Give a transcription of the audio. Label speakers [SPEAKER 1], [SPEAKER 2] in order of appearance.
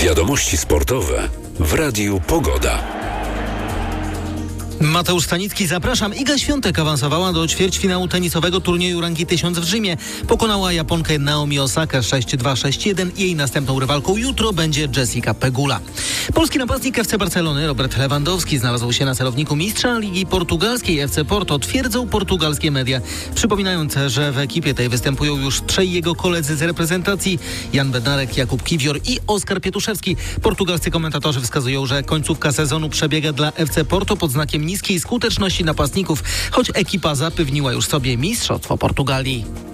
[SPEAKER 1] Wiadomości sportowe w Radiu Pogoda.
[SPEAKER 2] Mateusz Stanicki, zapraszam. Iga Świątek awansowała do ćwierćfinału tenisowego turnieju rangi 1000 w Rzymie. Pokonała Japonkę Naomi Osaka 6-2, 6-1. Jej następną rywalką jutro będzie Jessica Pegula. Polski napastnik FC Barcelony Robert Lewandowski znalazł się na celowniku mistrza Ligi Portugalskiej. FC Porto twierdzą portugalskie media, przypominając, że w ekipie tej występują już 3 jego koledzy z reprezentacji: Jan Bednarek, Jakub Kiwior i Oskar Pietuszewski. Portugalscy komentatorzy wskazują, że końcówka sezonu przebiega dla FC Porto pod znakiem niskiej skuteczności napastników, choć ekipa zapewniła już sobie mistrzostwo Portugalii.